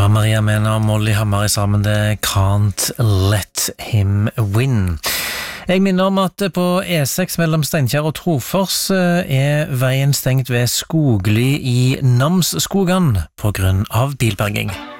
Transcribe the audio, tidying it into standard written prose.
var Maria Mena og Molly Hammar sammen det Can't Let Him Win. Jeg minner om at på E6 mellom Steinkjer og Trofors veien stengt ved Skogli i Namsskogan på grunn av bilberging.